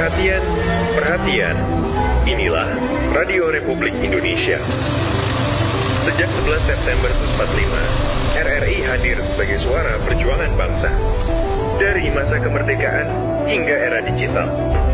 Perhatian, perhatian. Inilah Radio Republik Indonesia. Sejak 11 September 1945, RRI hadir sebagai suara perjuangan bangsa. Dari masa kemerdekaan hingga era digital.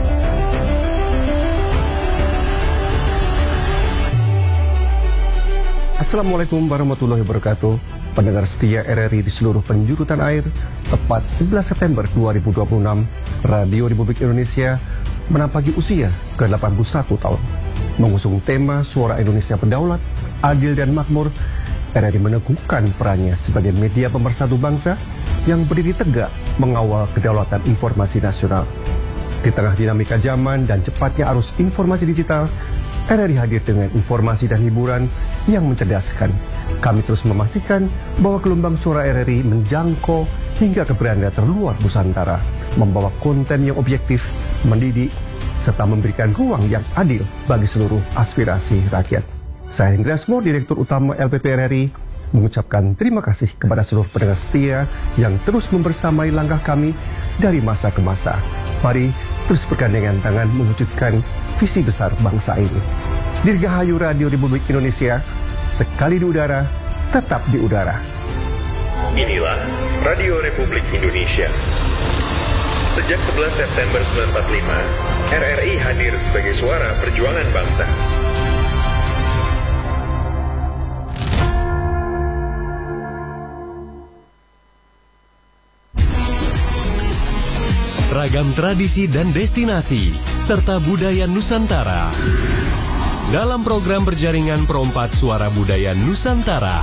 Assalamualaikum warahmatullahi wabarakatuh. Pendengar setia RRI di seluruh penjuru tanah air, tepat 11 September 2026, Radio Republik Indonesia menampaki usia ke-81 tahun. Mengusung tema Suara Indonesia Berdaulat, Adil dan Makmur, RRI meneguhkan perannya sebagai media pemersatu bangsa yang berdiri tegak mengawal kedaulatan informasi nasional. Di tengah dinamika zaman dan cepatnya arus informasi digital, RRI hadir dengan informasi dan hiburan yang mencerdaskan. Kami terus memastikan bahwa gelombang suara RRI menjangkau hingga ke beranda terluar Nusantara, membawa konten yang objektif, mendidik, serta memberikan ruang yang adil bagi seluruh aspirasi rakyat. Saya Hendra Asmo, Direktur Utama LPP RRI, mengucapkan terima kasih kepada seluruh pendengar setia yang terus membersamai langkah kami dari masa ke masa. Mari terus bergandengan tangan mewujudkan visi besar bangsa ini. Dirgahayu Radio Republik Indonesia, sekali di udara, tetap di udara. Inilah Radio Republik Indonesia. Sejak 11 September 1945, RRI hadir sebagai suara perjuangan bangsa. Ragam tradisi dan destinasi, serta budaya Nusantara. Dalam program berjaringan Perompat Suara Budaya Nusantara.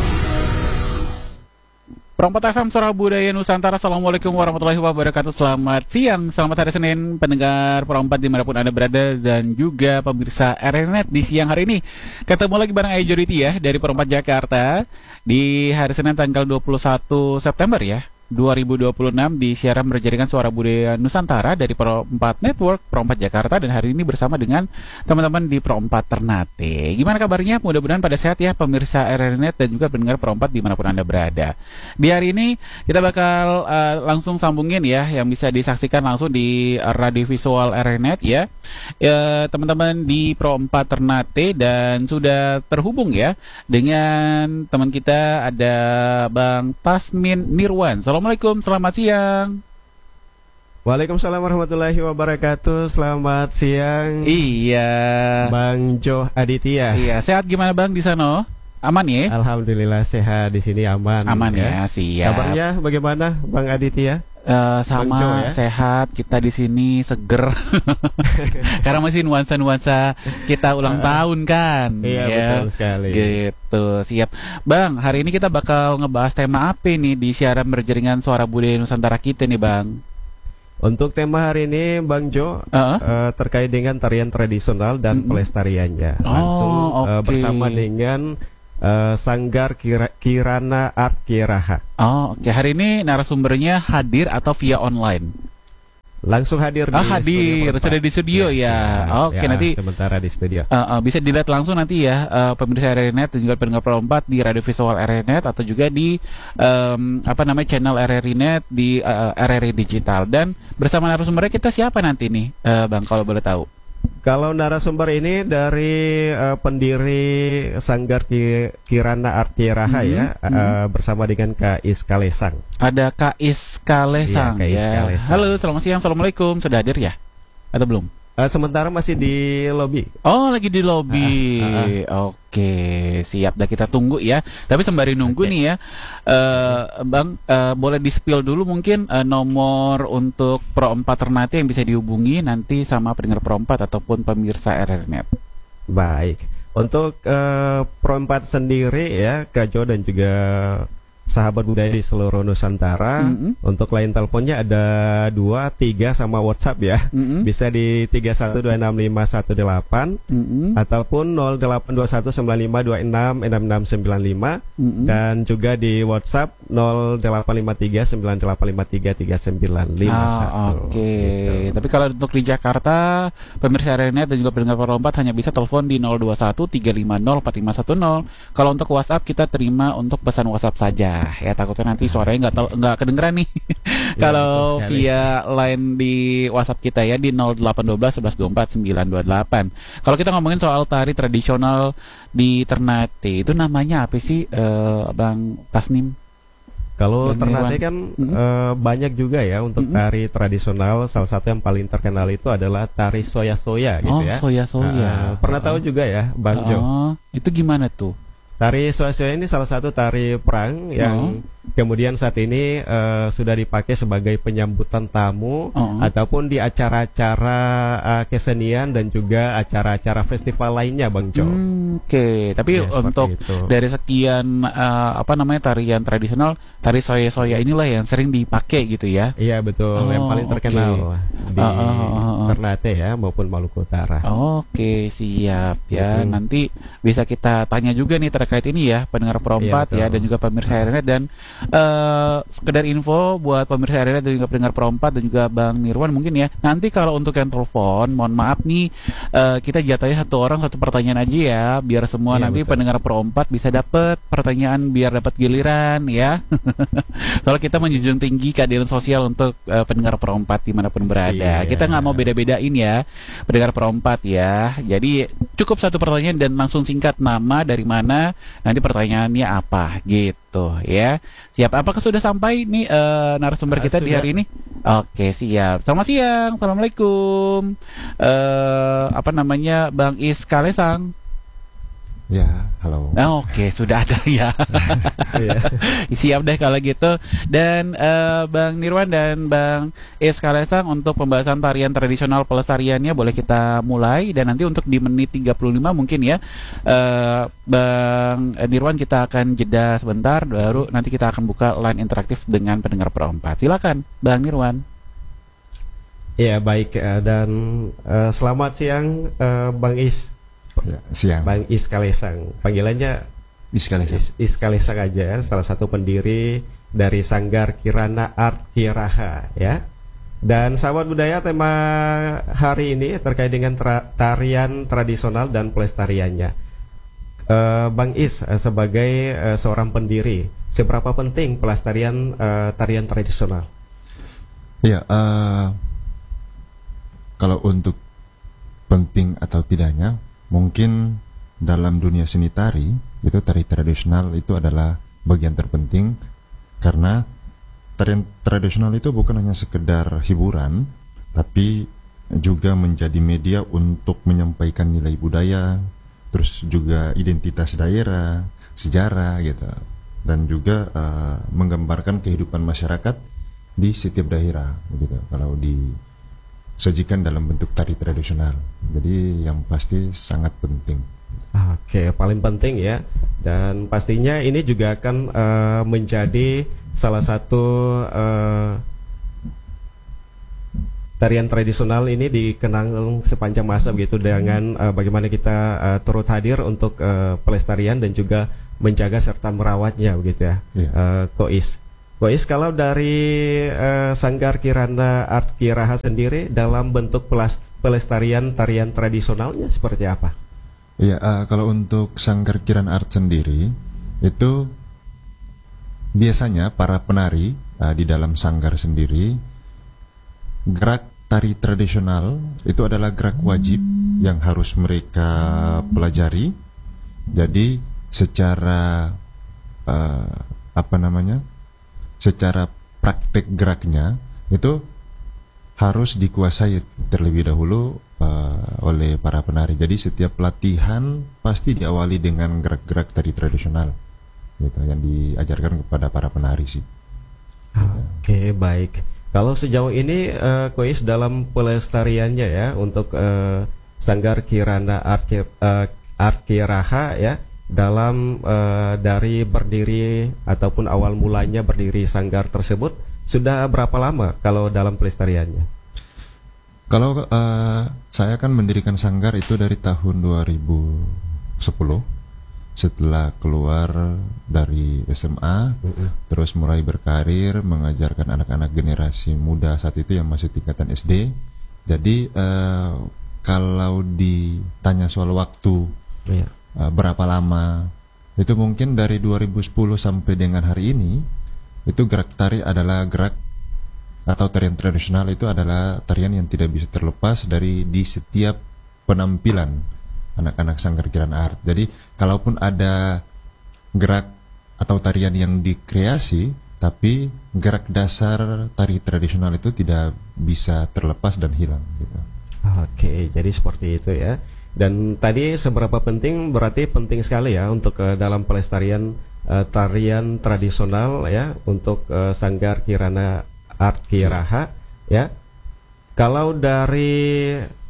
Perompat FM Suara Budaya Nusantara. Assalamualaikum warahmatullahi wabarakatuh. Selamat siang, selamat hari Senin, pendengar Perompat dimanapun Anda berada, dan juga pemirsa RRI di siang hari ini. Ketemu lagi bareng Ajoriti ya, dari Perompat Jakarta, di hari Senin tanggal 21 September ya 2026, di siaran berjaringan Suara Budaya Nusantara dari Perompat Network, Perompat Jakarta, dan hari ini bersama dengan teman-teman di Perompat Ternate. Gimana kabarnya? Mudah-mudahan pada sehat ya pemirsa RRI dan juga pendengar Perompat dimanapun Anda berada. Di hari ini kita bakal langsung sambungin ya, yang bisa disaksikan langsung di radio visual RRI ya. Teman-teman di Perompat Ternate, dan sudah terhubung ya dengan teman kita, ada Bang Tasmin Nirwan. Assalamualaikum, selamat siang. Waalaikumsalam warahmatullahi wabarakatuh. Selamat siang. Iya. Bang Jo Aditya. Iya, sehat gimana Bang di sana? Aman ya? Alhamdulillah sehat di sini, aman. Aman ya, siap. Kabarnya bagaimana Bang Aditya? Sama Jo, ya? Sehat, kita di sini seger. Karena masih nuansa-nuansa kita ulang tahun kan. Iya, ya, betul sekali. Gitu, siap. Bang, hari ini kita bakal ngebahas tema apa nih di siaran berjaringan Suara Budaya Nusantara kita nih Bang? Untuk tema hari ini Bang Jo, terkait dengan tarian tradisional dan pelestariannya. Langsung bersama dengan Sanggar Kirana Art Kiraha. Oh, oke. Hari ini narasumbernya hadir atau via online? Langsung hadir di hadir, sudah di studio ya. Oke, ya, nanti sementara di studio. Bisa dilihat langsung nanti ya, pemirsa RRI Net dan juga pendengar Perompat di radio visual RRI Net, atau juga di channel RRI Net di RRI Digital. Dan bersama narasumbernya kita siapa nanti nih, Bang, kalau boleh tahu? Kalau narasumber ini dari pendiri Sanggar Kirana Art Kiraha ya, bersama dengan Kak Iska Lesang. Ada Kak Iska Lesang ya. Halo, selamat siang, assalamualaikum. Sudah hadir ya? Atau belum? Sementara masih di lobi. Oh, lagi di lobi. Oke, siap. Dah kita tunggu ya. Tapi sembari nunggu nih ya, Bang, boleh di-spill dulu mungkin nomor untuk Perompat Ternate yang bisa dihubungi nanti sama pendengar Perompat ataupun pemirsa RRI Net. Baik. Untuk Perompat sendiri ya, Kak Jo dan juga sahabat budaya di seluruh Nusantara. Untuk line teleponnya ada 2, 3 sama WhatsApp ya. Bisa di 31265118 ataupun 082195266695 dan juga di WhatsApp 085398533951. Oke. Gitu. Tapi kalau untuk di Jakarta, pemirsa RRI dan juga pendengar Perompat hanya bisa telepon di 02135045510. Kalau untuk WhatsApp kita terima untuk pesan WhatsApp saja. aja ya, takutnya nanti suaranya nggak kedengeran nih. Kalau via line di WhatsApp kita ya di 0812 1124 928. Kalau kita ngomongin soal tari tradisional di Ternate, itu namanya apa sih, Bang Tasnim? Kalau Bang Ternate Nirwan. kan banyak juga ya untuk tari tradisional. Salah satu yang paling terkenal itu adalah tari soya-soya gitu Oh, ya. soya-soya. Pernah tahu juga ya, Bang Jo? Oh, itu gimana tuh? Tari soya-soya ini salah satu tari perang yang kemudian saat ini sudah dipakai sebagai penyambutan tamu ataupun di acara-acara kesenian dan juga acara-acara festival lainnya, Bang Jo. Oke, tapi Ya, seperti untuk itu. dari sekian tarian tradisional, tari soya-soya inilah yang sering dipakai gitu ya. Iya betul, yang Oh, paling oke. terkenal di Oh. Ternate ya maupun Maluku Utara. Oke, siap ya. Nanti bisa kita tanya juga nih terkait ini ya, pendengar perompat Iya, ya, betul. dan juga pemirsa Airnet. Dan sekedar info buat pemirsa Airnet dan juga pendengar perompat dan juga Bang Nirwan mungkin ya. Nanti kalau untuk yang telepon, mohon maaf nih, kita jatahnya satu orang satu pertanyaan aja ya, biar semua Iya, nanti betul. pendengar perompat bisa dapat pertanyaan, biar dapat giliran ya. Kalau kita menjunjung tinggi keadilan sosial untuk pendengar perompat dimanapun berada. Siap. Kita nggak mau beda-bedain ya pendengar perompat ya. Jadi cukup satu pertanyaan dan langsung singkat, nama, dari mana, nanti pertanyaannya apa gitu ya. Siap. Apakah sudah sampai nih narasumber kita di Sudah. hari ini? Oke, siap. Selamat siang. Assalamualaikum. Bang Is Kalesang. Ya, halo. Oke, sudah ada ya. Iya. Siap deh kalau gitu. Dan Bang Nirwan dan Bang Is Kalesang, untuk pembahasan tarian tradisional pelestariannya boleh kita mulai. Dan nanti untuk di menit 35 mungkin ya, Bang Nirwan, kita akan jeda sebentar, baru nanti kita akan buka line interaktif dengan pendengar perompat. Silakan Bang Nirwan. Iya baik, dan selamat siang Bang Is. Ya, siang. Bang Is Kalesang, panggilannya Iskalesang. Is Kalesang aja ya, salah satu pendiri dari Sanggar Kirana Art Kiraha ya. Dan sahabat budaya, tema hari ini terkait dengan tarian tradisional dan pelestariannya. Bang Is, sebagai seorang pendiri, seberapa penting pelestarian tarian tradisional? Ya, kalau untuk penting atau tidaknya, mungkin dalam dunia seni tari itu tari tradisional itu adalah bagian terpenting, karena tarian tradisional itu bukan hanya sekedar hiburan, tapi juga menjadi media untuk menyampaikan nilai budaya, terus juga identitas daerah, sejarah gitu, dan juga menggambarkan kehidupan masyarakat di setiap daerah gitu. Kalau disajikan dalam bentuk tari tradisional, jadi yang pasti sangat penting. Oke, paling penting ya. Dan pastinya ini juga akan menjadi salah satu tarian tradisional ini dikenang sepanjang masa begitu, dengan bagaimana kita turut hadir untuk pelestarian dan juga menjaga serta merawatnya begitu ya. Kois, kalau dari Sanggar Kirana Art Kiraha sendiri dalam bentuk pelestarian tarian tradisionalnya seperti apa? Iya, kalau untuk Sanggar Kirana Art sendiri itu biasanya para penari di dalam sanggar sendiri, gerak tari tradisional itu adalah gerak wajib yang harus mereka pelajari. Jadi secara secara praktek geraknya itu harus dikuasai terlebih dahulu oleh para penari. Jadi setiap latihan pasti diawali dengan gerak-gerak tari tradisional gitu, yang diajarkan kepada para penari sih. Oke, baik. Kalau sejauh ini Kois dalam pelestariannya ya untuk Sanggar Kirana Art Kiraha ya, dalam dari berdiri ataupun awal mulanya berdiri sanggar tersebut, sudah berapa lama kalau dalam pelestariannya? Kalau saya kan mendirikan sanggar itu dari tahun 2010, setelah keluar dari SMA, terus mulai berkarir mengajarkan anak-anak generasi muda saat itu yang masih tingkatan SD. Jadi kalau ditanya soal waktu, berapa lama itu mungkin dari 2010 sampai dengan hari ini, itu gerak tari adalah gerak atau tarian tradisional itu adalah tarian yang tidak bisa terlepas di setiap penampilan anak-anak Sanggar Kirana Art. Jadi kalaupun ada gerak atau tarian yang dikreasi, tapi gerak dasar tari tradisional itu tidak bisa terlepas dan hilang gitu. Oke, jadi seperti itu ya. Dan tadi seberapa penting, berarti penting sekali ya untuk dalam pelestarian tarian tradisional ya, untuk Sanggar Kirana Art Kiraha ya. Kalau dari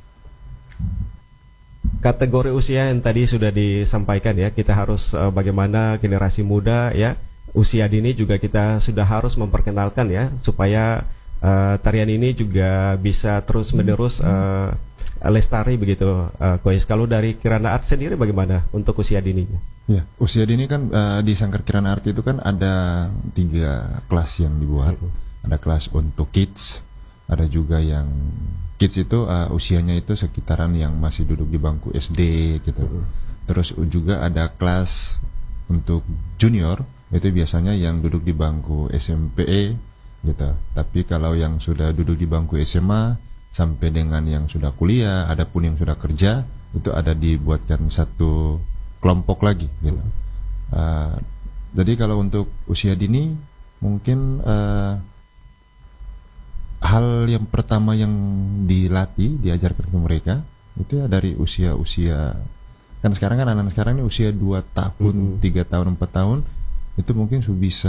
kategori usia yang tadi sudah disampaikan ya, kita harus bagaimana generasi muda ya, usia dini juga kita sudah harus memperkenalkan ya, supaya tarian ini juga bisa terus menerus lestari begitu. Kois, kalau dari Kirana Art sendiri bagaimana untuk usia dininya? Ya, usia dini kan di Sanggar Kirana Art itu kan ada 3 kelas yang dibuat. Ada kelas untuk kids, ada juga yang kids itu usianya itu sekitaran yang masih duduk di bangku SD gitu. Terus juga ada kelas untuk junior, itu biasanya yang duduk di bangku SMP gitu. Tapi kalau yang sudah duduk di bangku SMA sampai dengan yang sudah kuliah, adapun yang sudah kerja, itu ada dibuatkan satu kelompok lagi gitu. Jadi kalau untuk usia dini mungkin hal yang pertama yang diajarkan ke mereka itu ya dari usia kan sekarang kan anak sekarang ini usia 2 tahun, 3 tahun, 4 tahun itu mungkin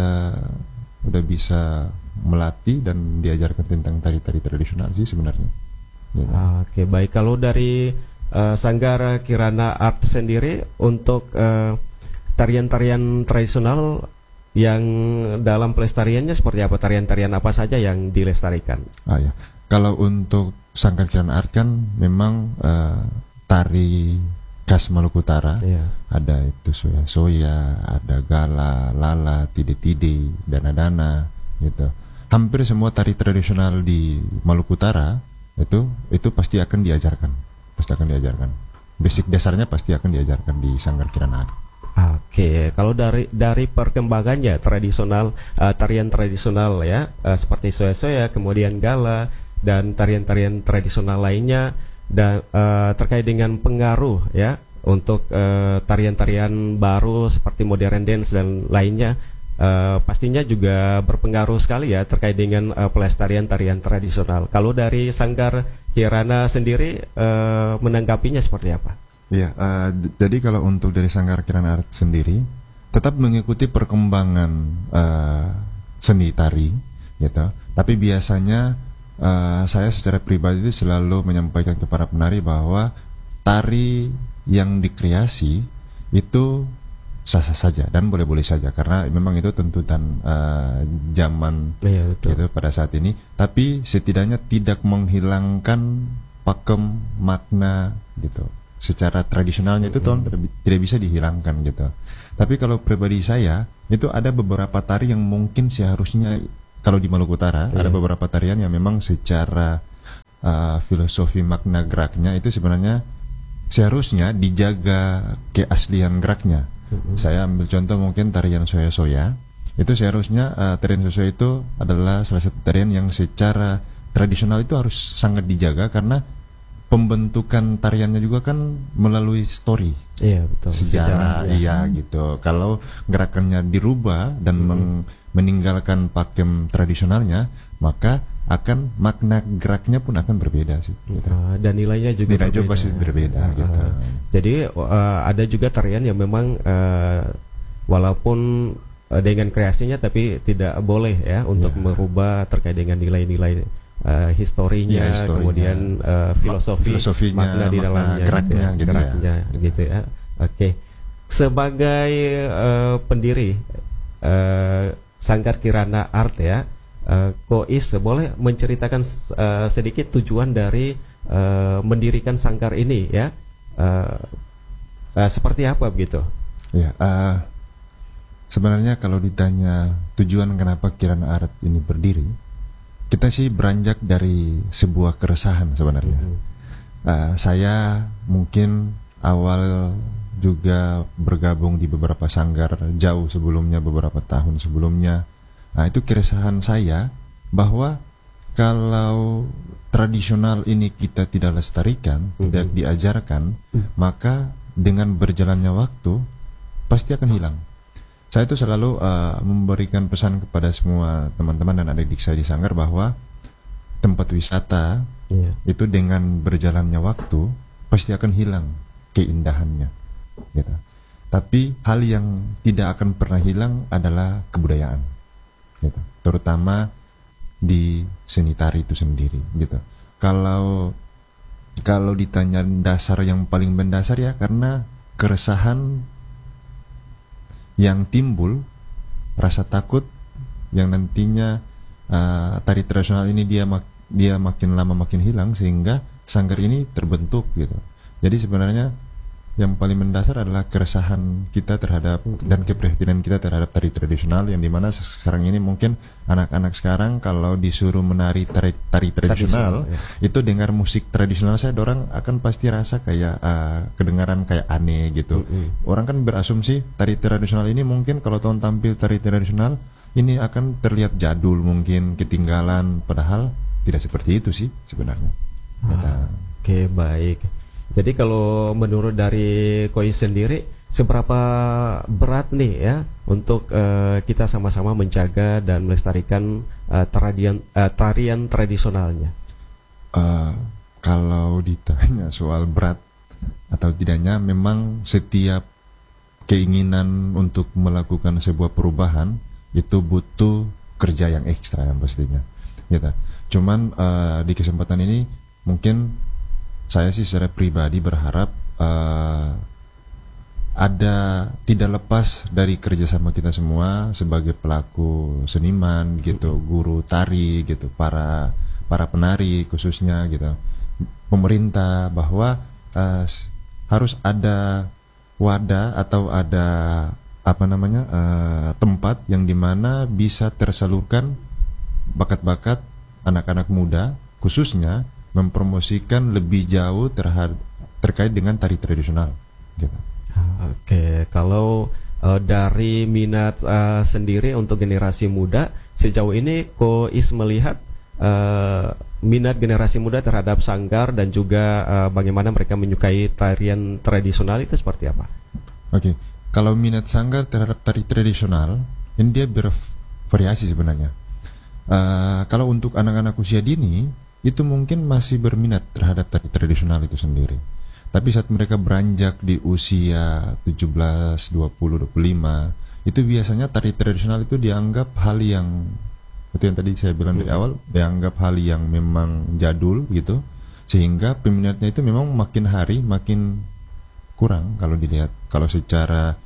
udah bisa melatih dan diajarkan tentang tari-tari tradisional sih sebenarnya. Ya. Oke, baik. Kalau dari Sanggar Kirana Art sendiri untuk tarian-tarian tradisional yang dalam pelestariannya seperti apa? Tarian-tarian apa saja yang dilestarikan? Ya. Kalau untuk Sanggar Kirana Art kan memang tari khas Maluku Utara. Ada itu soya-soya, ada gala, lala, tide-tide, dana-dana gitu. Hampir semua tari tradisional di Maluku Utara itu pasti akan diajarkan. Basic dasarnya pasti akan diajarkan di Sanggar Kirana Art. Oke, kalau dari perkembangannya tradisional, tarian tradisional ya, seperti soya-soya, kemudian gala dan tarian-tarian tradisional lainnya, dan terkait dengan pengaruh ya untuk tarian-tarian baru seperti modern dance dan lainnya, pastinya juga berpengaruh sekali ya terkait dengan pelestarian tarian tradisional. Kalau dari Sanggar Kirana sendiri menanggapinya seperti apa? Ya, jadi kalau untuk dari Sanggar Kirana Art sendiri tetap mengikuti perkembangan seni tari, gitu. Tapi biasanya saya secara pribadi selalu menyampaikan kepada penari bahwa tari yang dikreasi itu sah-sah saja dan boleh-boleh saja karena memang itu tuntutan zaman gitu pada saat ini. Tapi setidaknya tidak menghilangkan pakem makna gitu. Secara tradisionalnya itu tidak bisa dihilangkan gitu. Tapi kalau pribadi saya itu ada beberapa tari yang mungkin seharusnya kalau di Maluku Utara ada beberapa tarian yang memang secara filosofi makna geraknya itu sebenarnya seharusnya dijaga keaslian geraknya. Saya ambil contoh mungkin tarian soya-soya. Itu seharusnya tarian soya itu adalah salah satu tarian yang secara tradisional itu harus sangat dijaga karena pembentukan tariannya juga kan melalui story, betul. Sejarah, gitu. Kalau gerakannya dirubah dan meninggalkan pakem tradisionalnya, maka akan makna geraknya pun akan berbeda sih. Gitu. Dan nilainya juga berbeda. Gitu. Jadi ada juga tarian yang memang walaupun dengan kreasinya tapi tidak boleh ya untuk merubah terkait dengan nilai-nilai historinya, kemudian filosofinya, makna di dalamnya, geraknya, gitu ya. Oke. Sebagai pendiri Sanggar Kirana Art ya, Kois boleh menceritakan sedikit tujuan dari mendirikan sanggar ini ya, seperti apa begitu? Ya, sebenarnya kalau ditanya tujuan kenapa Kirana Art ini berdiri, kita sih beranjak dari sebuah keresahan sebenarnya. Saya mungkin awal juga bergabung di beberapa sanggar jauh sebelumnya, beberapa tahun sebelumnya. Nah, itu keresahan saya bahwa kalau tradisional ini kita tidak lestarikan, tidak diajarkan, maka dengan berjalannya waktu pasti akan hilang. Saya itu selalu memberikan pesan kepada semua teman-teman dan adik-adik saya di sanggar bahwa tempat wisata itu dengan berjalannya waktu pasti akan hilang keindahannya, gitu. Tapi hal yang tidak akan pernah hilang adalah kebudayaan, gitu. Terutama di seni tari itu sendiri, gitu. Kalau ditanya dasar yang paling mendasar ya karena keresahan yang timbul, rasa takut yang nantinya tari tradisional ini dia makin lama makin hilang sehingga sanggar ini terbentuk, gitu. Jadi sebenarnya yang paling mendasar adalah keresahan kita terhadap dan keprihatinan kita terhadap tari tradisional, yang dimana sekarang ini mungkin anak-anak sekarang kalau disuruh menari tari tradisional itu dengar musik tradisional saya, orang akan pasti rasa kayak kedengaran kayak aneh gitu. Orang kan berasumsi tari tradisional ini mungkin kalau tahun tampil tari tradisional ini akan terlihat jadul, mungkin ketinggalan, padahal tidak seperti itu sih sebenarnya. Oke, baik. Jadi kalau menurut dari Kois sendiri, seberapa berat nih ya untuk kita sama-sama menjaga dan melestarikan tarian tradisionalnya? Kalau ditanya soal berat atau tidaknya, memang setiap keinginan untuk melakukan sebuah perubahan itu butuh kerja yang ekstra yang pastinya, gitu. Cuman di kesempatan ini mungkin saya sih secara pribadi berharap ada tidak lepas dari kerjasama kita semua sebagai pelaku seniman, gitu, guru tari, gitu, para penari khususnya, gitu, pemerintah, bahwa harus ada wadah atau ada tempat yang dimana bisa tersalurkan bakat-bakat anak-anak muda, khususnya mempromosikan lebih jauh terkait dengan tari tradisional, gitu. Oke, kalau dari minat sendiri untuk generasi muda sejauh ini, Kois melihat minat generasi muda terhadap sanggar dan juga bagaimana mereka menyukai tarian tradisional itu seperti apa? Oke, kalau minat sanggar terhadap tari tradisional ini dia bervariasi sebenarnya. Kalau untuk anak-anak usia dini itu mungkin masih berminat terhadap tari tradisional itu sendiri. Tapi saat mereka beranjak di usia 17, 20, 25, itu biasanya tari tradisional itu dianggap hal yang, itu yang tadi saya bilang dari awal, dianggap hal yang memang jadul, gitu. Sehingga peminatnya itu memang makin hari makin kurang kalau dilihat. Kalau secara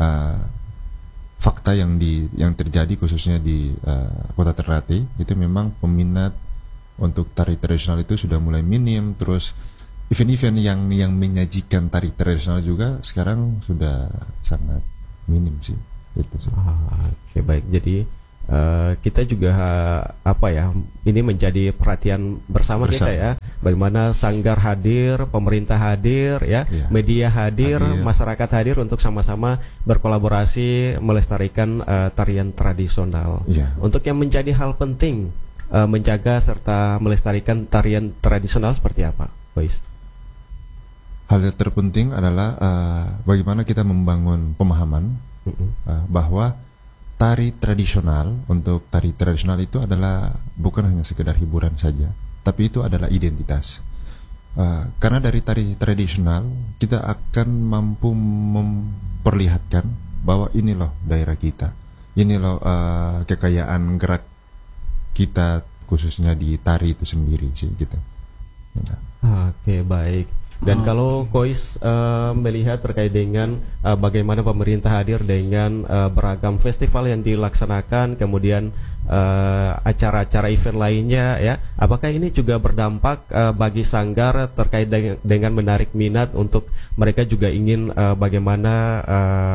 fakta yang terjadi khususnya di Kota Ternate, itu memang peminat untuk tari tradisional itu sudah mulai minim. Terus event-event yang menyajikan tari tradisional juga sekarang sudah sangat minim sih, itu sih. Oke, baik. Jadi kita juga ini menjadi perhatian bersama kita ya, bagaimana sanggar hadir, pemerintah hadir ya, media hadir, masyarakat hadir untuk sama-sama berkolaborasi melestarikan tarian tradisional. Untuk yang menjadi hal penting menjaga serta melestarikan tarian tradisional seperti apa, Kois? Hal yang terpenting adalah bagaimana kita membangun pemahaman bahwa tari tradisional itu adalah bukan hanya sekedar hiburan saja, tapi itu adalah identitas. Karena dari tari tradisional kita akan mampu memperlihatkan bahwa ini loh daerah kita, ini loh kekayaan gerak kita khususnya di tari itu sendiri sih, gitu. Oke, baik. Dan kalau Kois melihat terkait dengan bagaimana pemerintah hadir dengan beragam festival yang dilaksanakan, kemudian acara-acara event lainnya ya, apakah ini juga berdampak bagi sanggar terkait dengan menarik minat untuk mereka juga ingin bagaimana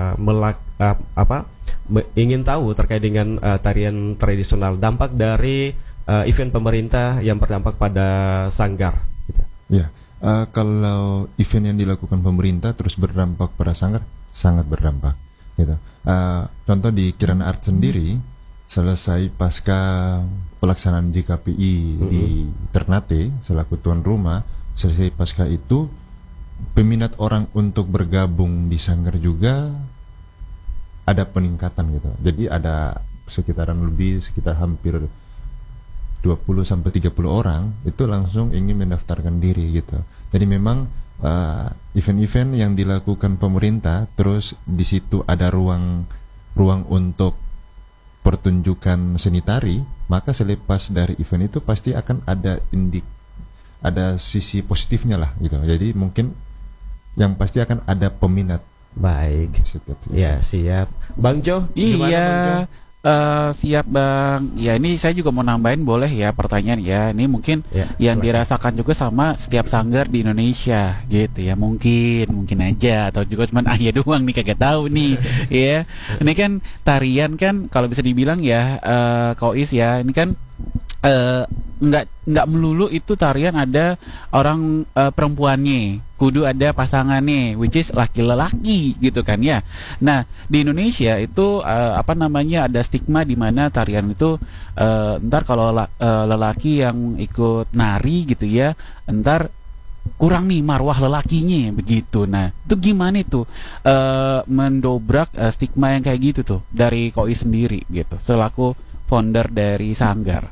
ingin tahu terkait dengan tarian tradisional, dampak dari event pemerintah yang berdampak pada sanggar, gitu. Ya, Kalau event yang dilakukan pemerintah terus berdampak pada Sanggar, sangat berdampak gitu. Contoh di Kirana Art sendiri, selesai pasca pelaksanaan JKPI di Ternate selaku tuan rumah, selesai pasca itu peminat orang untuk bergabung di Sanggar juga ada peningkatan gitu. Jadi ada sekitar hampir 20 sampai 30 orang itu langsung ingin mendaftarkan diri gitu. Jadi memang event-event yang dilakukan pemerintah, terus di situ ada ruang untuk pertunjukan seni tari, maka selepas dari event itu pasti akan ada sisi positifnya lah gitu. Jadi mungkin yang pasti akan ada peminat. Baik. Ya, siap. Bang Jo? Iya. Siap Bang. Ya ini saya juga mau nambahin boleh ya pertanyaan ya. Ini mungkin yang dirasakan juga sama setiap sanggar di Indonesia gitu ya. Mungkin aja atau juga cuman Ayah doang nih kagak tahu nih ya. Ini kan tarian kan kalau bisa dibilang ya Kois ya. Ini kan nggak melulu itu tarian ada orang perempuannya, kudu ada pasangannya, which is laki-laki gitu kan ya. Nah di Indonesia itu ada stigma di mana tarian itu ntar kalau lelaki yang ikut nari gitu ya, ntar kurang nih marwah lelakinya begitu. Nah itu gimana tuh mendobrak stigma yang kayak gitu tuh dari Koi sendiri gitu selaku founder dari Sanggar?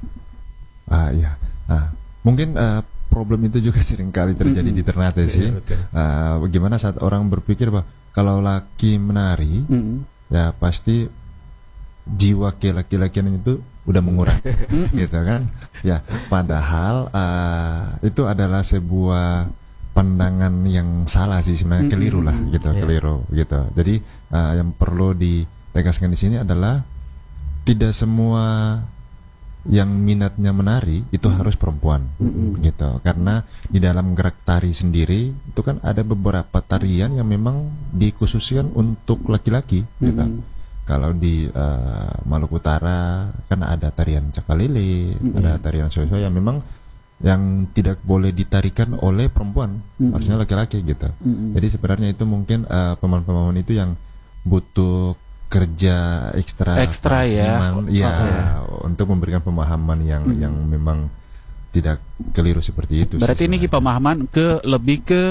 Mungkin problem itu juga sering kali terjadi di Ternate sih. Bagaimana saat orang berpikir bahwa kalau laki menari, ya pasti jiwa laki-lakian itu udah mengurang, gitu kan? Ya, padahal itu adalah sebuah pandangan yang salah sih sebenarnya, keliru lah, gitu, keliru, gitu. Jadi yang perlu ditegaskan di sini adalah tidak semua yang minatnya menari itu harus perempuan, gitu. Karena di dalam gerak tari sendiri itu kan ada beberapa tarian yang memang dikhususkan untuk laki-laki, gitu. Kalau di Maluku Utara kan ada tarian cakalele, ada tarian soe-soe yang memang yang tidak boleh ditarikan oleh perempuan, harusnya laki-laki, gitu. Jadi sebenarnya itu mungkin pemahaman-pemahaman itu yang butuh kerja ekstra ya, untuk memberikan pemahaman yang memang tidak keliru seperti itu. Berarti ini pemahaman lebih ke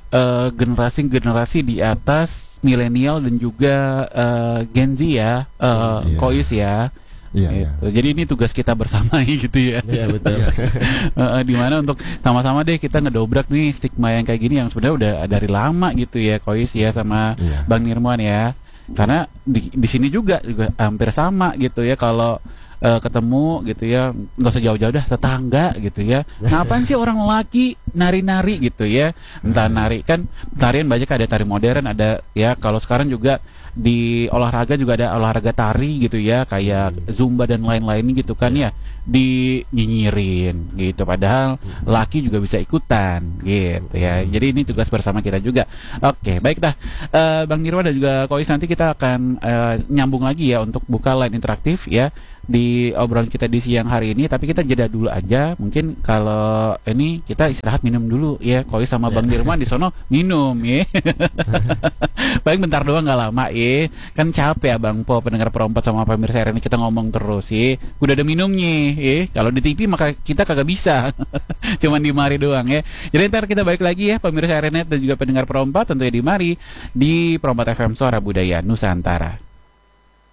generasi di atas milenial dan juga Gen Z ya, Kois ya. Gitu. Jadi ini tugas kita bersama gitu ya. Iya betul. Dimana untuk sama-sama deh kita ngedobrak nih stigma yang kayak gini yang sebenarnya udah dari lama gitu ya, Kois ya sama Bang Nirmuan ya. Karena di sini juga hampir sama gitu ya, kalau ketemu gitu ya, nggak usah jauh-jauh dah, tetangga gitu ya. Ngapain sih orang laki nari-nari gitu ya? Entah nari kan tarian banyak, ada tari modern, ada ya kalau sekarang juga di olahraga juga ada olahraga tari gitu ya, kayak zumba dan lain-lain gitu kan ya, dinyinyirin gitu, padahal laki juga bisa ikutan gitu ya. Jadi ini tugas bersama kita juga. Oke, baik dah Bang Nirwan dan juga Kois, nanti kita akan nyambung lagi ya untuk buka line interaktif ya di obrolan kita di siang hari ini, tapi kita jeda dulu aja. Mungkin kalau ini kita istirahat minum dulu ya, Kois sama Bang Nirwan di sono minum ya. Paling bentar doang, nggak lama ya. Kan capek ya Bang Po, pendengar perompat sama pemirsa hari ini kita ngomong terus ya. Udah ada minumnya ya. Kalau di TV maka kita kagak bisa. Cuman di mari doang ya. Jadi ntar kita balik lagi ya pemirsa RNet dan juga pendengar perompat tentunya di mari di Perompat FM Suara Budaya Nusantara.